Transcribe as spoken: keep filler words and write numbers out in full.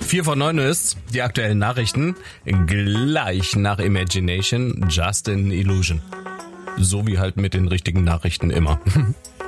Vier vor neun ist die aktuellen Nachrichten. Gleich nach Imagination, Just an Illusion. So wie halt mit den richtigen Nachrichten immer.